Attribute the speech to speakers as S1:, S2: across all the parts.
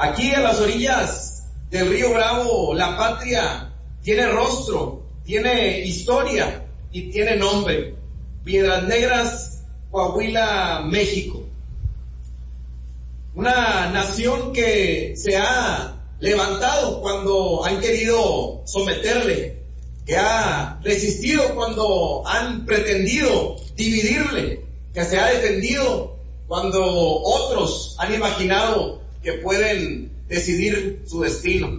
S1: Aquí a las orillas del río Bravo, la patria tiene rostro, tiene historia y tiene nombre. Piedras Negras, Coahuila, México. Una nación que se ha levantado cuando han querido someterle, que ha resistido cuando han pretendido dividirle, que se ha defendido cuando otros han imaginado que pueden decidir su destino.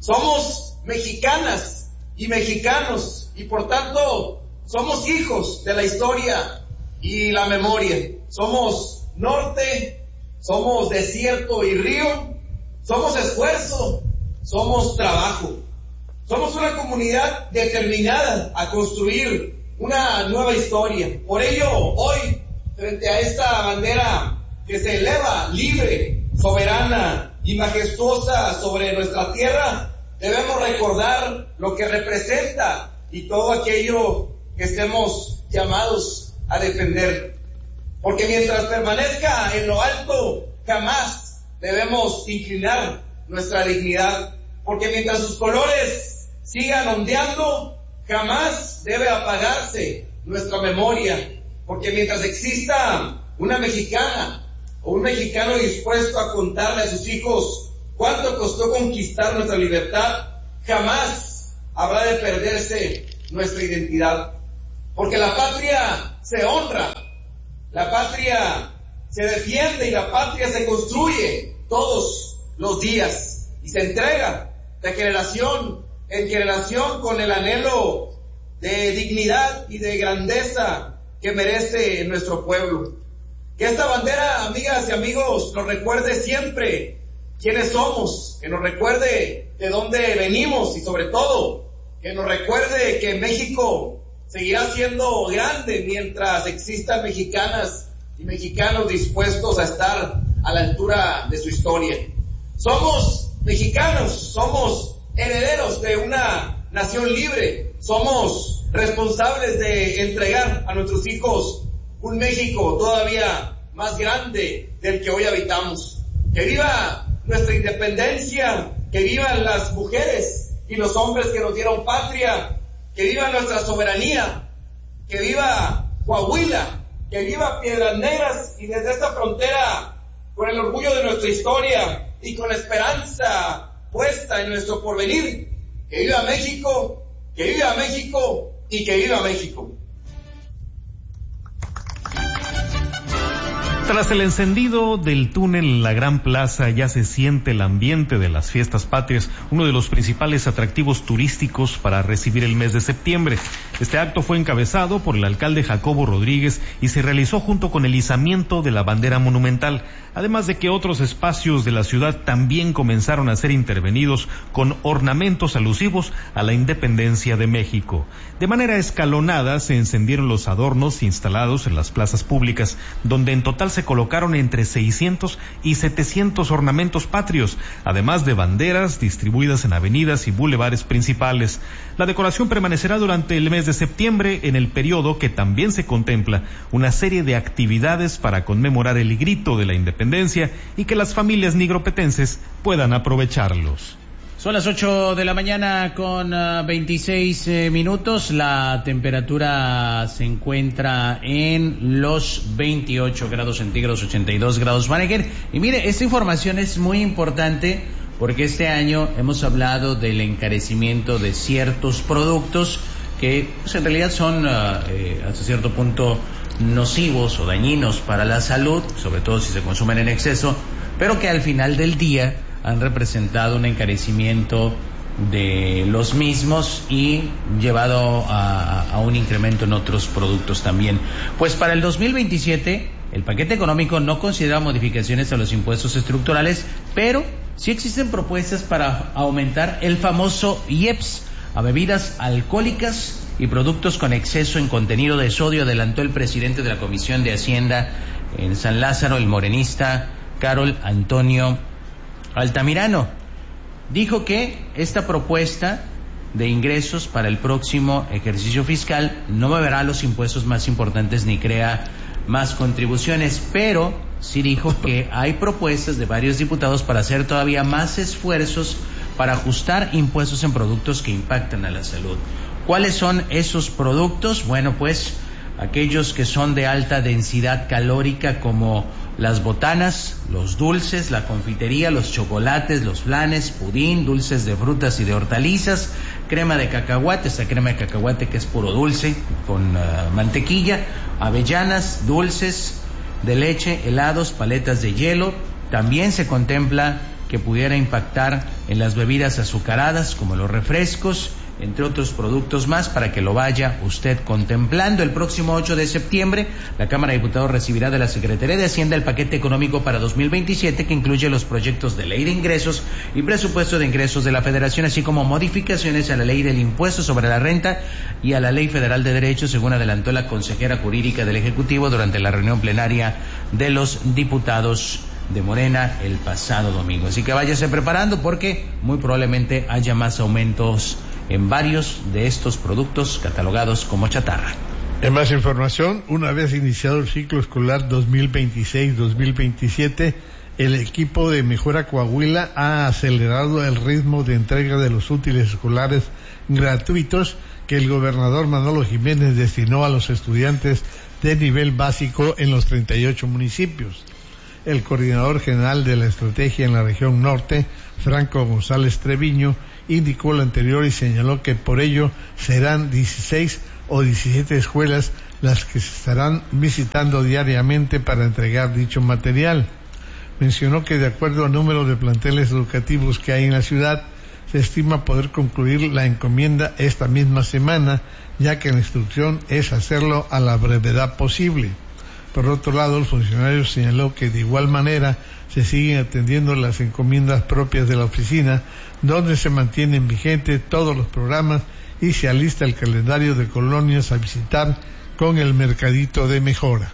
S1: Somos mexicanas y mexicanos y por tanto somos hijos de la historia y la memoria. Somos norte, somos desierto y río, somos esfuerzo, somos trabajo. Somos una comunidad determinada a construir una nueva historia. Por ello, hoy, frente a esta bandera que se eleva libre, soberana y majestuosa sobre nuestra tierra, debemos recordar lo que representa y todo aquello que estemos llamados a defender. Porque mientras permanezca en lo alto, jamás debemos inclinar nuestra dignidad. Porque mientras sus colores sigan ondeando, jamás debe apagarse nuestra memoria. Porque mientras exista una mexicana o un mexicano dispuesto a contarle a sus hijos cuánto costó conquistar nuestra libertad, jamás habrá de perderse nuestra identidad. Porque la patria se honra, la patria se defiende y la patria se construye todos los días y se entrega de generación en generación con el anhelo de dignidad y de grandeza que merece nuestro pueblo. Que esta bandera, amigas y amigos, nos recuerde siempre quiénes somos, que nos recuerde de dónde venimos y sobre todo que nos recuerde que México seguirá siendo grande mientras existan mexicanas y mexicanos dispuestos a estar a la altura de su historia. Somos mexicanos, somos herederos de una nación libre, somos responsables de entregar a nuestros hijos un México todavía más grande del que hoy habitamos. Que viva nuestra independencia, que vivan las mujeres y los hombres que nos dieron patria, que viva nuestra soberanía, que viva Coahuila, que viva Piedras Negras y desde esta frontera, con el orgullo de nuestra historia y con la esperanza puesta en nuestro porvenir, que viva México, que viva México y que viva México.
S2: Tras el encendido del túnel en la Gran Plaza ya se siente el ambiente de las fiestas patrias, uno de los principales atractivos turísticos para recibir el mes de septiembre. Este acto fue encabezado por el alcalde Jacobo Rodríguez y se realizó junto con el izamiento de la bandera monumental, además de que otros espacios de la ciudad también comenzaron a ser intervenidos con ornamentos alusivos a la independencia de México. De manera escalonada se encendieron los adornos instalados en las plazas públicas, donde en total se colocaron entre 600 y 700 ornamentos patrios, además de banderas distribuidas en avenidas y bulevares principales. La decoración permanecerá durante el mes de septiembre, en el periodo que también se contempla una serie de actividades para conmemorar el grito de la independencia y que las familias nigropetenses puedan aprovecharlos.
S3: Son las 8 de la mañana con 26 minutos. La temperatura se encuentra en los 28 grados centígrados, 82 grados Fahrenheit. Y mire, esta información es muy importante porque este año hemos hablado del encarecimiento de ciertos productos que pues, en realidad son hasta cierto punto nocivos o dañinos para la salud, sobre todo si se consumen en exceso, pero que al final del día han representado un encarecimiento de los mismos y llevado a un incremento en otros productos también. Pues para el 2027, el paquete económico no considera modificaciones a los impuestos estructurales, pero sí existen propuestas para aumentar el famoso IEPS a bebidas alcohólicas y productos con exceso en contenido de sodio, adelantó el presidente de la Comisión de Hacienda en San Lázaro, el morenista Carol Antonio Altamirano. Dijo que esta propuesta de ingresos para el próximo ejercicio fiscal no moverá los impuestos más importantes ni crea más contribuciones, pero sí dijo que hay propuestas de varios diputados para hacer todavía más esfuerzos para ajustar impuestos en productos que impactan a la salud. ¿Cuáles son esos productos? Bueno, pues aquellos que son de alta densidad calórica, como las botanas, los dulces, la confitería, los chocolates, los flanes, pudín, dulces de frutas y de hortalizas, crema de cacahuate, esta crema de cacahuate que es puro dulce con mantequilla, avellanas, dulces de leche, helados, paletas de hielo. También se contempla que pudiera impactar en las bebidas azucaradas como los refrescos, entre otros productos más, para que lo vaya usted contemplando. El próximo 8 de septiembre, la Cámara de Diputados recibirá de la Secretaría de Hacienda el paquete económico para 2027, que incluye los proyectos de ley de ingresos y presupuesto de ingresos de la Federación, así como modificaciones a la ley del impuesto sobre la renta y a la Ley Federal de Derechos, según adelantó la consejera jurídica del Ejecutivo durante la reunión plenaria de los diputados de Morena el pasado domingo. Así que váyase preparando, porque muy probablemente haya más aumentos en varios de estos productos catalogados como chatarra.
S4: En más información, una vez iniciado el ciclo escolar 2026-2027, el equipo de Mejora Coahuila ha acelerado el ritmo de entrega de los útiles escolares gratuitos que el gobernador Manolo Jiménez destinó a los estudiantes de nivel básico en los 38 municipios. El coordinador general de la estrategia en la región norte, Franco González Treviño, indicó lo anterior y señaló que por ello serán 16 o 17 escuelas las que se estarán visitando diariamente para entregar dicho material. Mencionó que de acuerdo al número de planteles educativos que hay en la ciudad, se estima poder concluir la encomienda esta misma semana, ya que la instrucción es hacerlo a la brevedad posible. Por otro lado, el funcionario señaló que de igual manera se siguen atendiendo las encomiendas propias de la oficina, donde se mantienen vigentes todos los programas y se alista el calendario de colonias a visitar con el mercadito de Mejora.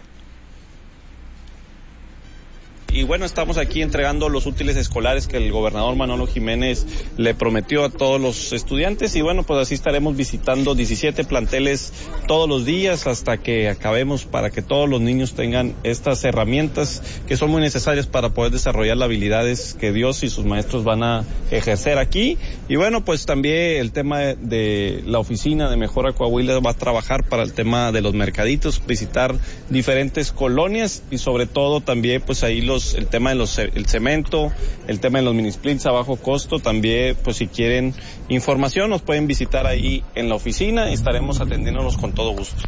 S5: Y bueno, estamos aquí entregando los útiles escolares que el gobernador Manolo Jiménez le prometió a todos los estudiantes, y bueno, pues así estaremos visitando 17 planteles todos los días hasta que acabemos, para que todos los niños tengan estas herramientas que son muy necesarias para poder desarrollar las habilidades que Dios y sus maestros van a ejercer aquí. Y bueno, pues también el tema de la oficina de Mejora Coahuila va a trabajar para el tema de los mercaditos, visitar diferentes colonias y sobre todo también pues ahí el tema de el cemento, el tema de los mini splits a bajo costo. También pues si quieren información nos pueden visitar ahí en la oficina y estaremos atendiéndolos con todo gusto.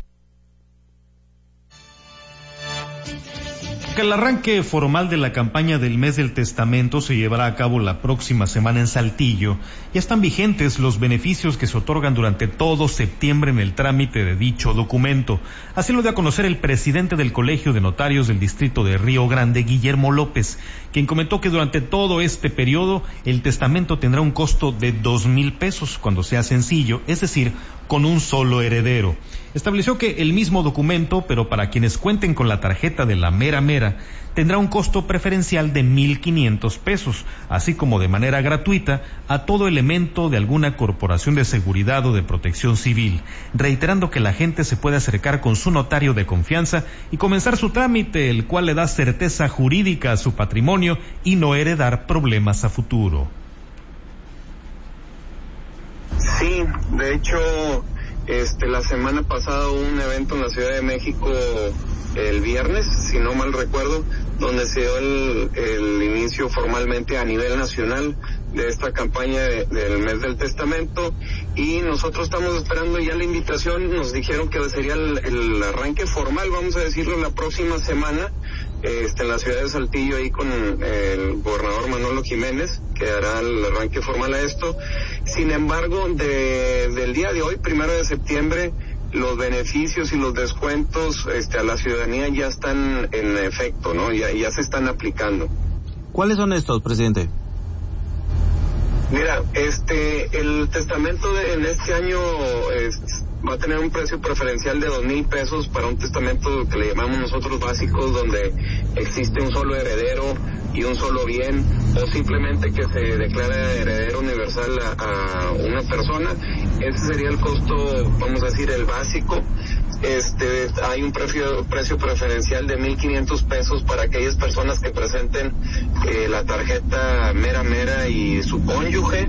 S2: El arranque formal de la campaña del mes del testamento se llevará a cabo la próxima semana en Saltillo. Ya están vigentes los beneficios que se otorgan durante todo septiembre en el trámite de dicho documento. Así lo dio a conocer el presidente del Colegio de Notarios del Distrito de Río Grande, Guillermo López, quien comentó que durante todo este periodo el testamento tendrá un costo de 2,000 pesos cuando sea sencillo, es decir, con un solo heredero. Estableció que el mismo documento, pero para quienes cuenten con la tarjeta de la mera mera, tendrá un costo preferencial de 1,500 pesos, así como de manera gratuita a todo elemento de alguna corporación de seguridad o de protección civil, reiterando que la gente se puede acercar con su notario de confianza y comenzar su trámite, el cual le da certeza jurídica a su patrimonio y no heredar problemas a futuro.
S6: Sí, de hecho, la semana pasada hubo un evento en la Ciudad de México el viernes, si no mal recuerdo, donde se dio el inicio formalmente a nivel nacional de esta campaña del mes del testamento, y nosotros estamos esperando ya la invitación. Nos dijeron que sería el arranque formal, vamos a decirlo, la próxima semana, en la ciudad de Saltillo, ahí con el gobernador Manolo Jiménez, que hará el arranque formal a esto. Sin embargo, del día de hoy, 1 de septiembre, los beneficios y los descuentos a la ciudadanía ya están en efecto, ¿no? Ya se están aplicando.
S7: ¿Cuáles son estos, presidente?
S6: Mira, el testamento en este año va a tener un precio preferencial de 2,000 pesos para un testamento que le llamamos nosotros básicos, donde existe un solo heredero y un solo bien, o simplemente que se declare heredero universal a una persona. Ese sería el costo, vamos a decir, el básico. hay un precio preferencial de 1,500 pesos para aquellas personas que presenten la tarjeta mera y su cónyuge.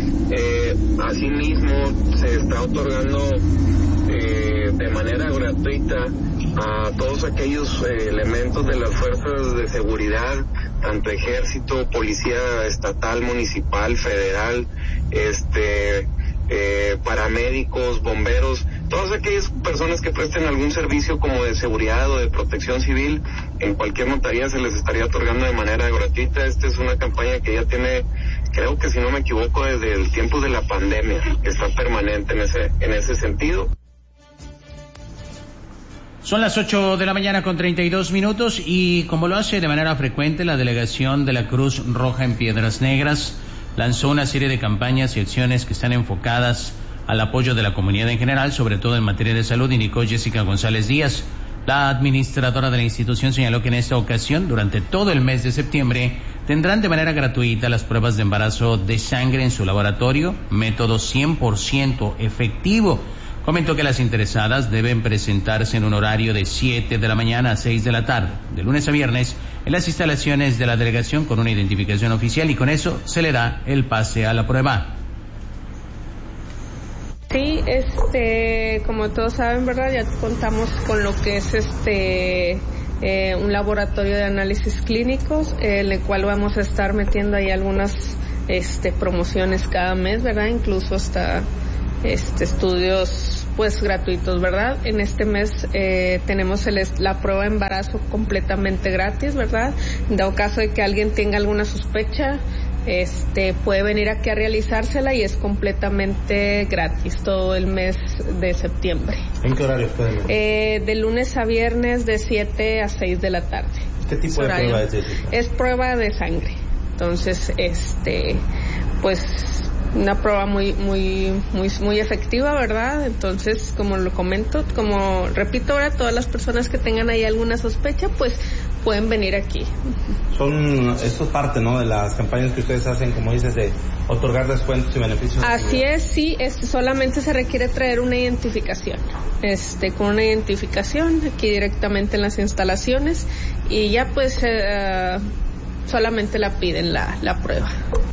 S6: Asimismo, se está otorgando de manera gratuita a todos aquellos elementos de las fuerzas de seguridad, tanto ejército, policía estatal, municipal, federal, paramédicos, bomberos, todas aquellas personas que presten algún servicio como de seguridad o de protección civil, en cualquier notaría se les estaría otorgando de manera gratuita. Esta es una campaña que ya tiene, creo que si no me equivoco, desde el tiempo de la pandemia, que está permanente en ese sentido.
S3: Son las 8 de la mañana con 32 minutos y como lo hace de manera frecuente la delegación de la Cruz Roja en Piedras Negras, lanzó una serie de campañas y acciones que están enfocadas al apoyo de la comunidad en general, sobre todo en materia de salud, indicó Jessica González Díaz. La administradora de la institución señaló que en esta ocasión, durante todo el mes de septiembre, tendrán de manera gratuita las pruebas de embarazo de sangre en su laboratorio, método 100% efectivo. Comentó que las interesadas deben presentarse en un horario de 7 de la mañana a 6 de la tarde, de lunes a viernes, en las instalaciones de la delegación con una identificación oficial y con eso se le da el pase a la prueba.
S8: Sí, como todos saben, ¿verdad? Ya contamos con lo que es un laboratorio de análisis clínicos, en el cual vamos a estar metiendo ahí algunas promociones cada mes, ¿verdad? Incluso hasta estudios pues gratuitos, ¿verdad? En este mes tenemos la prueba de embarazo completamente gratis, ¿verdad? En dado caso de que alguien tenga alguna sospecha, puede venir aquí a realizársela y es completamente gratis todo el mes de septiembre.
S7: ¿En qué horario pueden venir?
S8: De lunes a viernes de 7 a 6 de la tarde.
S7: ¿Qué tipo de prueba es esa?
S8: Es prueba de sangre. Entonces, pues una prueba muy efectiva, ¿verdad? Entonces, como lo comento, como repito ahora, todas las personas que tengan ahí alguna sospecha, pues pueden venir aquí.
S7: Esto es parte, ¿no?, de las campañas que ustedes hacen, como dices, de otorgar descuentos y beneficios.
S8: Así es, sí, solamente se requiere traer una identificación, con una identificación aquí directamente en las instalaciones y ya pues solamente la piden la prueba.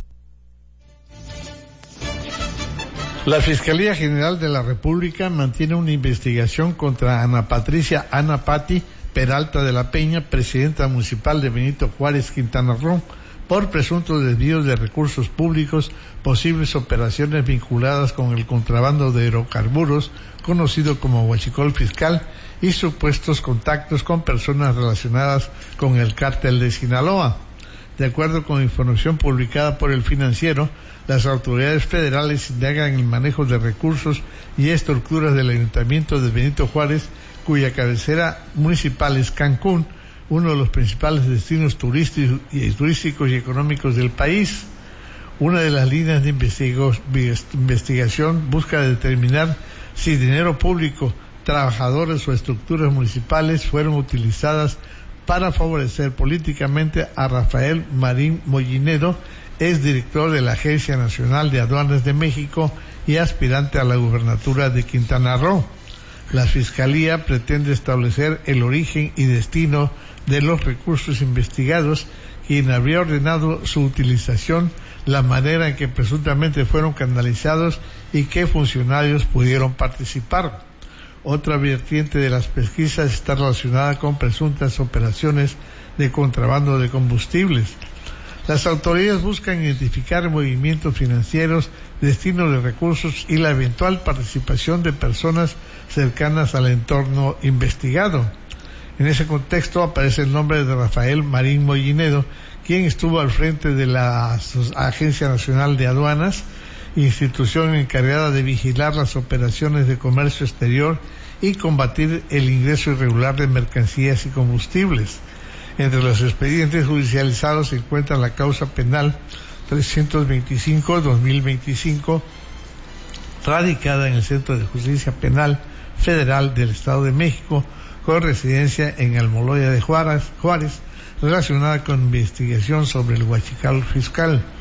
S4: La Fiscalía General de la República mantiene una investigación contra Ana Patricia Patti Peralta de la Peña, presidenta municipal de Benito Juárez, Quintana Roo, por presuntos desvíos de recursos públicos, posibles operaciones vinculadas con el contrabando de hidrocarburos, conocido como huachicol fiscal, y supuestos contactos con personas relacionadas con el cártel de Sinaloa. De acuerdo con información publicada por El Financiero, las autoridades federales indagan el manejo de recursos y estructuras del Ayuntamiento de Benito Juárez, cuya cabecera municipal es Cancún, uno de los principales destinos turísticos y económicos del país. Una de las líneas de investigación busca determinar si dinero público, trabajadores o estructuras municipales fueron utilizadas para favorecer políticamente a Rafael Marín Mollinedo, es director de la Agencia Nacional de Aduanas de México y aspirante a la gubernatura de Quintana Roo. La Fiscalía pretende establecer el origen y destino de los recursos investigados, quien habría ordenado su utilización, la manera en que presuntamente fueron canalizados y qué funcionarios pudieron participar. Otra vertiente de las pesquisas está relacionada con presuntas operaciones de contrabando de combustibles. Las autoridades buscan identificar movimientos financieros, destino de recursos y la eventual participación de personas cercanas al entorno investigado. En ese contexto aparece el nombre de Rafael Marín Mollinedo, quien estuvo al frente de la Agencia Nacional de Aduanas, institución encargada de vigilar las operaciones de comercio exterior y combatir el ingreso irregular de mercancías y combustibles. Entre los expedientes judicializados se encuentra la causa penal 325-2025, radicada en el Centro de Justicia Penal Federal del Estado de México, con residencia en Almoloya de Juárez, relacionada con investigación sobre el huachicol fiscal.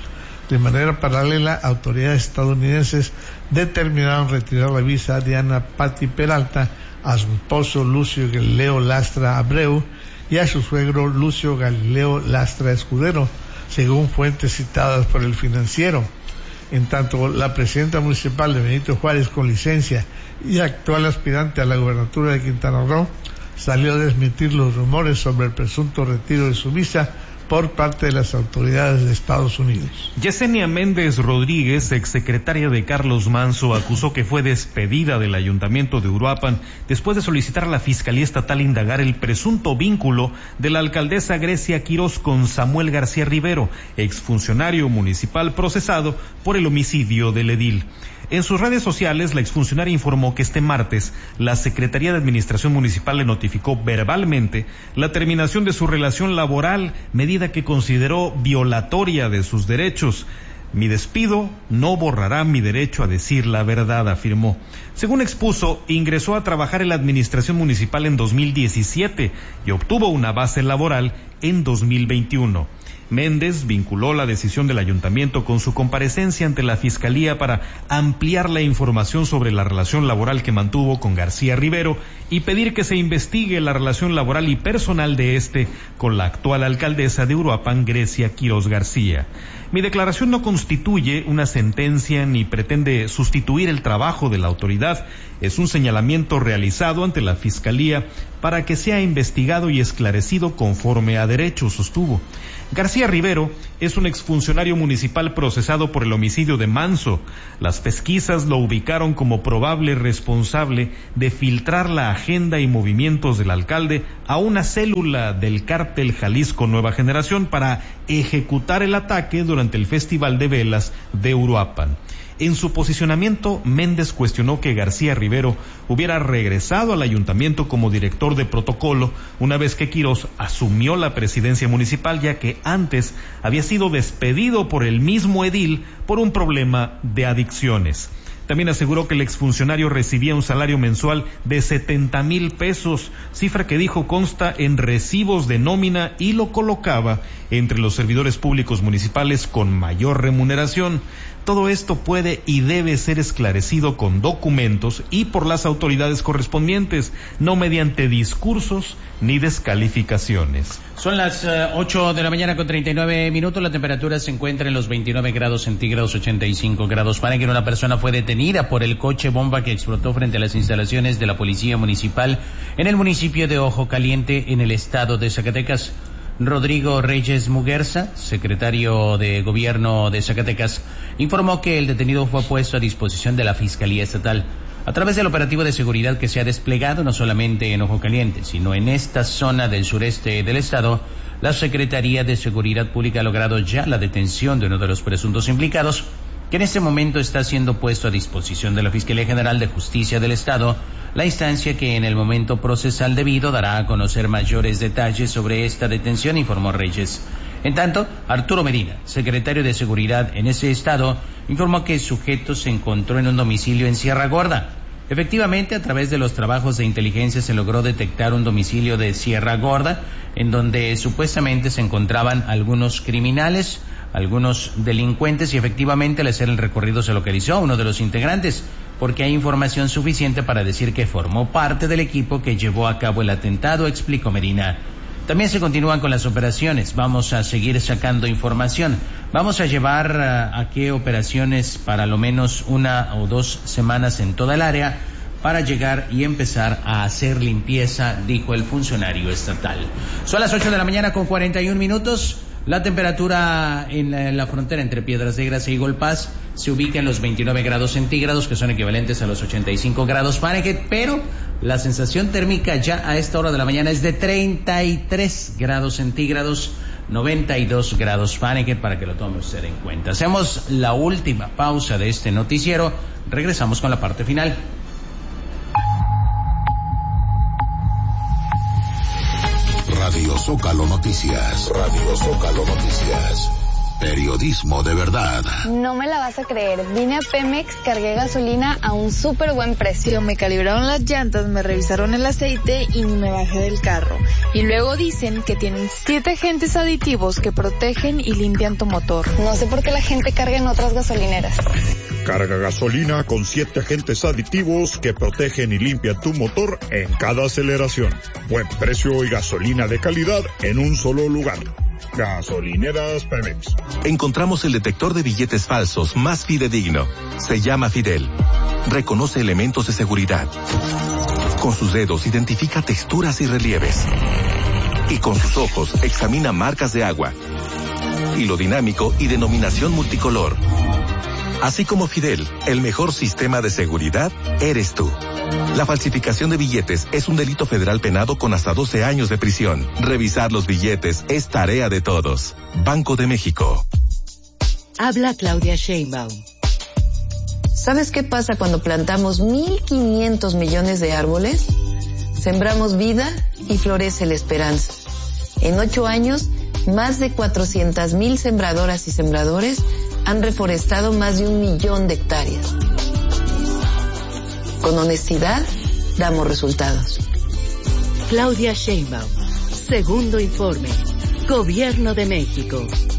S4: De manera paralela, autoridades estadounidenses determinaron retirar la visa a Diana Patti Peralta, a su esposo Lucio Galileo Lastra Abreu y a su suegro Lucio Galileo Lastra Escudero, según fuentes citadas por El Financiero. En tanto, la presidenta municipal de Benito Juárez, con licencia y actual aspirante a la gobernatura de Quintana Roo, salió a desmentir los rumores sobre el presunto retiro de su visa por parte de las autoridades de Estados Unidos.
S2: Yesenia Méndez Rodríguez, exsecretaria de Carlos Manso, acusó que fue despedida del Ayuntamiento de Uruapan después de solicitar a la Fiscalía Estatal indagar el presunto vínculo de la alcaldesa Grecia Quirós con Samuel García Rivero, exfuncionario municipal procesado por el homicidio del edil. En sus redes sociales, la exfuncionaria informó que este martes la Secretaría de Administración Municipal le notificó verbalmente la terminación de su relación laboral, medida que consideró violatoria de sus derechos. Mi despido no borrará mi derecho a decir la verdad, afirmó. Según expuso, ingresó a trabajar en la Administración Municipal en 2017 y obtuvo una base laboral en 2021. Méndez vinculó la decisión del ayuntamiento con su comparecencia ante la Fiscalía para ampliar la información sobre la relación laboral que mantuvo con García Rivero y pedir que se investigue la relación laboral y personal de este con la actual alcaldesa de Uruapan, Grecia Quirós García. Mi declaración no constituye una sentencia ni pretende sustituir el trabajo de la autoridad. Es un señalamiento realizado ante la Fiscalía para que sea investigado y esclarecido conforme a derecho, sostuvo. García Rivero es un exfuncionario municipal procesado por el homicidio de Manso. Las pesquisas lo ubicaron como probable responsable de filtrar la agenda y movimientos del alcalde a una célula del cártel Jalisco Nueva Generación para ejecutar el ataque durante el Festival de Velas de Uruapan. En su posicionamiento, Méndez cuestionó que García Rivero hubiera regresado al ayuntamiento como director de protocolo una vez que Quirós asumió la presidencia municipal, ya que antes había sido despedido por el mismo edil por un problema de adicciones. También aseguró que el exfuncionario recibía un salario mensual de 70,000 pesos, cifra que dijo consta en recibos de nómina y lo colocaba entre los servidores públicos municipales con mayor remuneración. Todo esto puede y debe ser esclarecido con documentos y por las autoridades correspondientes, no mediante discursos ni descalificaciones.
S3: Son las 8 de la mañana con 39 minutos. La temperatura se encuentra en los 29 grados centígrados, 85 grados Fahrenheit. Una persona fue detenida por el coche bomba que explotó frente a las instalaciones de la Policía Municipal en el municipio de Ojo Caliente, en el estado de Zacatecas. Rodrigo Reyes Muguerza, secretario de Gobierno de Zacatecas, informó que el detenido fue puesto a disposición de la Fiscalía Estatal a través del operativo de seguridad que se ha desplegado no solamente en Ojo Caliente, sino en esta zona del sureste del estado. La Secretaría de Seguridad Pública ha logrado ya la detención de uno de los presuntos implicados, que en este momento está siendo puesto a disposición de la Fiscalía General de Justicia del Estado, la instancia que en el momento procesal debido dará a conocer mayores detalles sobre esta detención, informó Reyes. En tanto, Arturo Medina, secretario de Seguridad en ese estado, informó que el sujeto se encontró en un domicilio en Sierra Gorda. Efectivamente, a través de los trabajos de inteligencia se logró detectar un domicilio de Sierra Gorda, en donde supuestamente se encontraban algunos criminales, algunos delincuentes, y efectivamente al hacer el recorrido se localizó a uno de los integrantes, porque hay información suficiente para decir que formó parte del equipo que llevó a cabo el atentado, explicó Medina. También se continúan con las operaciones, vamos a seguir sacando información, vamos a llevar a qué operaciones para lo menos 1 o 2 semanas en toda el área para llegar y empezar a hacer limpieza, dijo el funcionario estatal. Son las 8 de la mañana con 41 minutos. La temperatura en la frontera entre Piedras Negras e Eagle Pass se ubica en los 29 grados centígrados, que son equivalentes a los 85 grados Fahrenheit, pero la sensación térmica ya a esta hora de la mañana es de 33 grados centígrados, 92 grados Fahrenheit, para que lo tome usted en cuenta. Hacemos la última pausa de este noticiero, regresamos con la parte final.
S9: Radio Zócalo Noticias. Radio Zócalo Noticias. periodismo de verdad.
S10: No me la vas a creer. Vine a Pemex, cargué gasolina a un súper buen precio. Me calibraron las llantas, me revisaron el aceite y ni me bajé del carro. Y luego dicen que tienen 7 agentes aditivos que protegen y limpian tu motor. No sé por qué la gente carga en otras gasolineras.
S11: Carga gasolina con 7 agentes aditivos que protegen y limpian tu motor en cada aceleración. Buen precio y gasolina de calidad en un solo lugar. Gasolineras Pemex.
S12: Encontramos el detector de billetes falsos más fidedigno. Se llama Fidel. Reconoce elementos de seguridad. Con sus dedos identifica texturas y relieves. Y con sus ojos examina marcas de agua. Hilo dinámico y denominación multicolor. Así como Fidel, el mejor sistema de seguridad eres tú. La falsificación de billetes es un delito federal penado con hasta 12 años de prisión. Revisar los billetes es tarea de todos. Banco de México.
S13: Habla Claudia Sheinbaum.
S14: ¿Sabes qué pasa cuando plantamos 1.500 millones de árboles? Sembramos vida y florece la esperanza. En 8 años, más de 400,000 sembradoras y sembradores han reforestado más de 1 millón de hectáreas. Con honestidad, damos resultados.
S13: Claudia Sheinbaum, segundo informe. Gobierno de México.